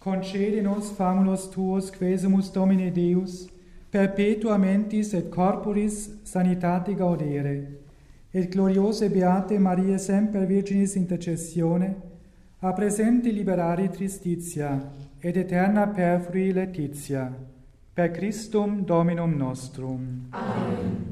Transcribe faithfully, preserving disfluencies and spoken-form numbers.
concede nos famulos tuos, quesumus Domine Deus, perpetua mentis et corporis sanitate gaudere, et gloriose beate Mariae semper Virginis intercessione, a presente liberare tristitia, et eterna perfrui laetitia, per Christum Dominum nostrum. Amen.